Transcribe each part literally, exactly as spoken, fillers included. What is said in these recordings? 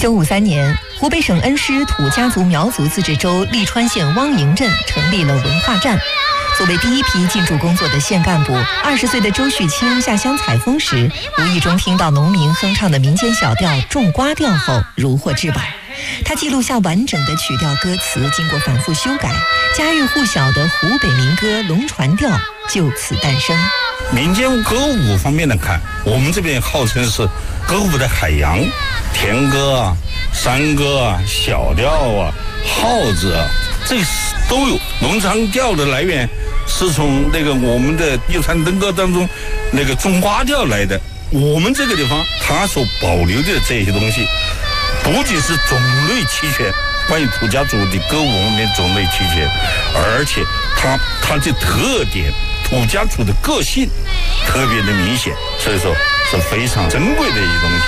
一九五三年，湖北省恩施土家族苗族自治州利川县汪营镇成立了文化站。作为第一批进驻工作的县干部，二十岁的周旭清下乡采风时，无意中听到农民哼唱的民间小调《种瓜调》后，如获至宝。他记录下完整的曲调歌词，经过反复修改，家喻户晓的湖北民歌《龙船调》就此诞生。 民间歌舞方面来看，我们这边号称是歌舞的海洋，田歌啊、山歌啊、小调啊、号子啊，这都有。龙船调的来源是从那个我们的地川灯歌当中那个种瓜调来的。我们这个地方它所保留的这些东西，不仅是种类齐全，关于土家族的歌舞方面种类齐全，而且它它的特点，土家族的个性特别的明显，所以说是非常珍贵的一些东西。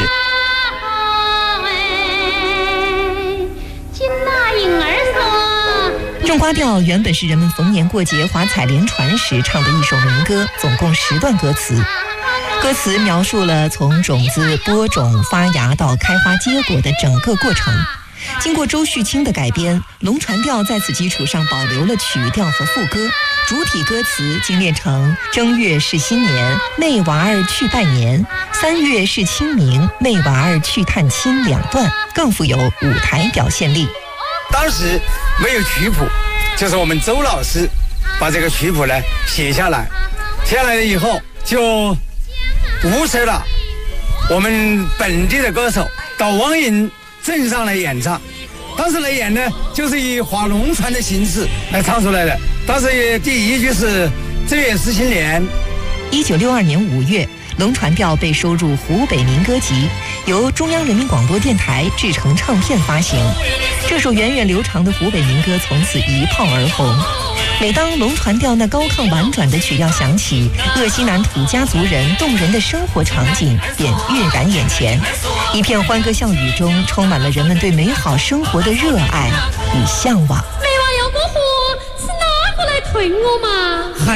种瓜调原本是人们逢年过节划采莲船时唱的一首民歌，总共十段歌词。歌词描述了从种子播种发芽到开花结果的整个过程。经过周旭清的改编，龙船调在此基础上保留了曲调和副歌，主体歌词精炼成正月是新年，妹娃儿去拜年；三月是清明，妹娃儿去探亲两段，更富有舞台表现力。 当时没有曲谱，就是我们周老师把这个曲谱呢写下来，写下来了以后就物色了我们本地的歌手到汪营镇上来演唱。当时来演呢，就是以划龙船的形式来唱出来的。当时第一句是正月是新年。 一九六二年五月，龙船调被收入湖北民歌集，由中央人民广播电台制成唱片发行。这首源远流长的湖北民歌从此一炮而红。每当龙船调那高亢婉转的曲调响起，鄂西南土家族人动人的生活场景便跃然眼前。一片欢歌笑语中，充满了人们对美好生活的热爱与向往。 没娃要过河，是哪个来推我嘛？